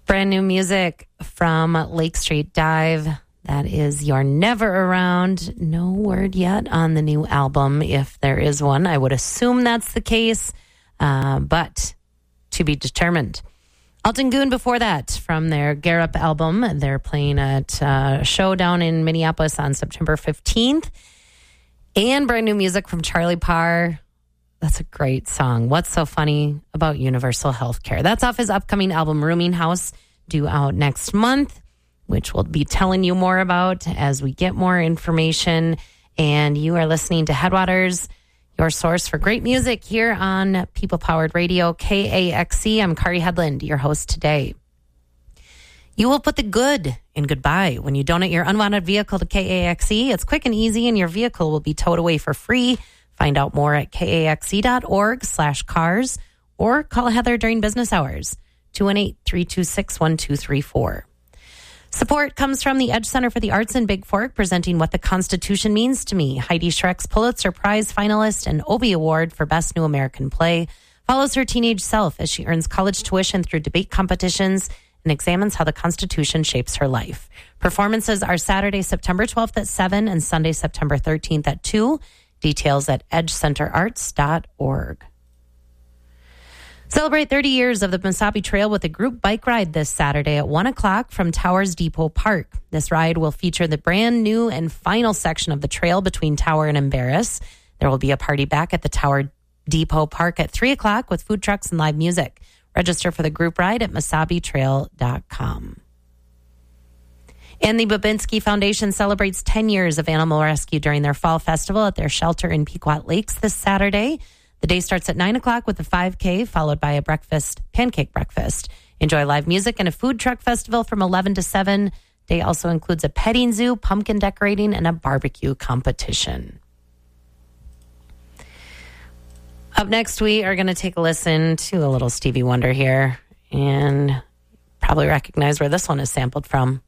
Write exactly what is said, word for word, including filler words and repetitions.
Brand new music from Lake Street Dive. That is You're Never Around. No word yet on the new album, if there is one. I would assume that's the case, uh, but to be determined. Alton Goon before that from their Gear Up album. They're playing at a show down in Minneapolis on September fifteenth. And brand new music from Charlie Parr. That's a great song. What's So Funny About Universal Healthcare? That's off his upcoming album, Rooming House, due out next month, which we'll be telling you more about as we get more information. And you are listening to Headwaters, your source for great music here on People Powered Radio, K A X E. I'm Kari Headland, your host today. You will put the good in goodbye when you donate your unwanted vehicle to K A X E. It's quick and easy, and your vehicle will be towed away for free. Find out more at kaxe.org slash cars or call Heather during business hours, two one eight, three two six, one two three four. Support comes from the Edge Center for the Arts in Big Fork, presenting What the Constitution Means to Me. Heidi Schreck's Pulitzer Prize finalist and Obie Award for Best New American Play follows her teenage self as she earns college tuition through debate competitions and examines how the Constitution shapes her life. Performances are Saturday, September twelfth at seven and Sunday, September thirteenth at two. Details at edge center arts dot org. Celebrate thirty years of the Mesabi Trail with a group bike ride this Saturday at one o'clock from Towers Depot Park. This ride will feature the brand new and final section of the trail between Tower and Embarrass. There will be a party back at the Tower Depot Park at three o'clock with food trucks and live music. Register for the group ride at mesabi trail dot com. And the Babinski Foundation celebrates ten years of animal rescue during their fall festival at their shelter in Pequot Lakes this Saturday. The day starts at nine o'clock with a five K, followed by a breakfast, pancake breakfast. Enjoy live music and a food truck festival from eleven to seven. Day also includes a petting zoo, pumpkin decorating, and a barbecue competition. Up next, we are going to take a listen to a little Stevie Wonder here and probably recognize where this one is sampled from.